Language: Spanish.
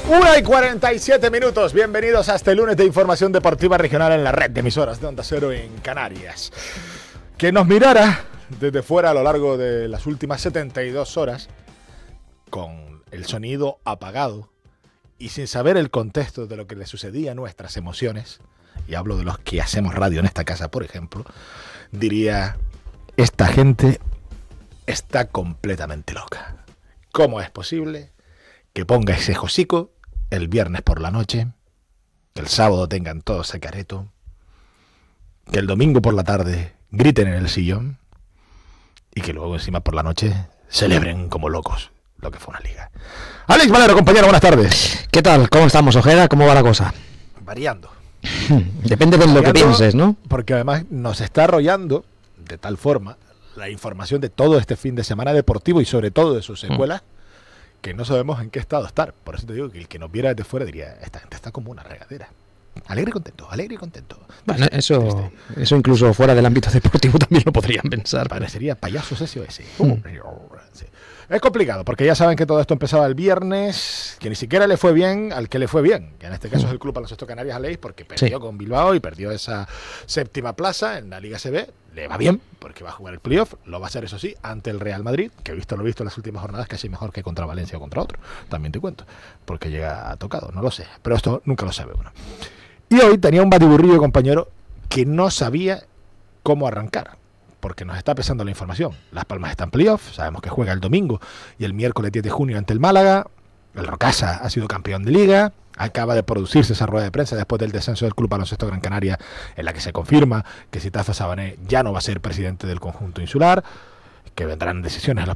1:47. Bienvenidos a este lunes de información deportiva regional en la red de emisoras de Onda Cero en Canarias. Quien nos mirara desde fuera a lo largo de las últimas 72 horas, con el sonido apagado y sin saber el contexto de lo que le sucedía a nuestras emociones, y hablo de los que hacemos radio en esta casa, por ejemplo, diría: esta gente está completamente loca. ¿Cómo es posible que ponga ese hocico el viernes por la noche, que el sábado tengan todo ese careto, que el domingo por la tarde griten en el sillón y que luego encima por la noche celebren como locos lo que fue una liga? Alex Valero, compañero, buenas tardes. ¿Qué tal? ¿Cómo estamos, Ojeda? ¿Cómo va la cosa? Variando. Depende de lo que pienses, ¿no? Porque además nos está arrollando de tal forma la información de todo este fin de semana deportivo y sobre todo de sus secuelas, que no sabemos en qué estado estar. Por eso te digo que el que nos viera desde fuera diría: esta gente está como una regadera. Alegre y contento, alegre y contento. Bueno, eso incluso fuera del ámbito deportivo también lo podrían pensar. Parecería payasos SOS. Sí. Es complicado, porque ya saben que todo esto empezaba el viernes, que ni siquiera le fue bien al que le fue bien, que en este caso es el Club Baloncesto Canarias Aleix, porque perdió con Bilbao y perdió esa séptima plaza en la Liga CB. Le va bien, porque va a jugar el playoff, lo va a hacer, eso sí, ante el Real Madrid, que visto lo visto en las últimas jornadas, casi mejor que contra Valencia o contra otro, también te cuento, porque llega tocado, no lo sé, pero esto nunca lo sabe uno. Y hoy tenía un batiburrillo, compañero, que no sabía cómo arrancar, porque nos está pesando la información. Las Palmas está en playoff, sabemos que juega el domingo y el miércoles 10 de junio ante el Málaga. El Rocasa ha sido campeón de liga, acaba de producirse esa rueda de prensa después del descenso del Club Baloncesto Gran Canaria, en la que se confirma que Sitafa Sabané ya no va a ser presidente del conjunto insular, que vendrán decisiones